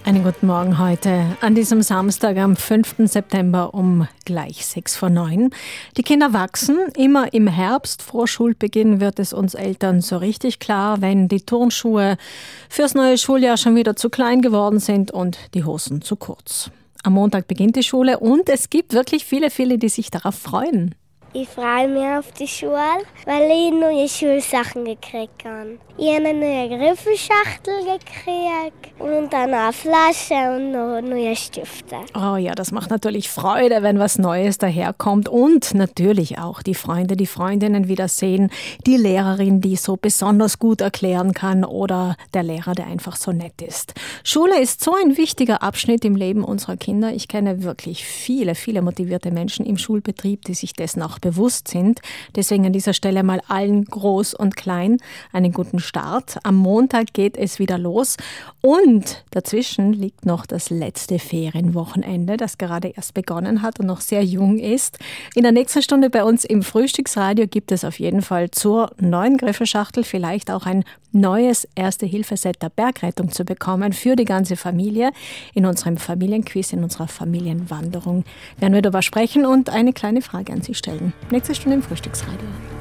Einen guten Morgen heute an diesem Samstag am 5. September um gleich 6 vor 9. Die Kinder wachsen. Immer im Herbst vor Schulbeginn wird es uns Eltern so richtig klar, wenn die Turnschuhe fürs neue Schuljahr schon wieder zu klein geworden sind und die Hosen zu kurz. Am Montag beginnt die Schule und es gibt wirklich viele, die sich darauf freuen. Ich freue mich auf die Schule, weil ich neue Schulsachen gekriegt habe. Ich habe eine neue Griffelschachtel gekriegt und eine Flasche und noch neue Stifte. Oh ja, das macht natürlich Freude, wenn was Neues daherkommt und natürlich auch die Freunde, die Freundinnen wiedersehen, die Lehrerin, die so besonders gut erklären kann oder der Lehrer, der einfach so nett ist. Schule ist so ein wichtiger Abschnitt im Leben unserer Kinder. Ich kenne wirklich viele motivierte Menschen im Schulbetrieb, die sich dessen auch bewusst sind. Deswegen an dieser Stelle mal allen groß und klein einen guten Start. Am Montag geht es wieder los und dazwischen liegt noch das letzte Ferienwochenende, das gerade erst begonnen hat und noch sehr jung ist. In der nächsten Stunde bei uns im Frühstücksradio gibt es auf jeden Fall zur neuen Griffelschachtel vielleicht auch ein neues Erste-Hilfe-Set der Bergrettung zu bekommen für die ganze Familie. In unserem Familienquiz, in unserer Familienwanderung werden wir darüber sprechen und eine kleine Frage an Sie stellen. Nächste Stunde im Frühstücksradio.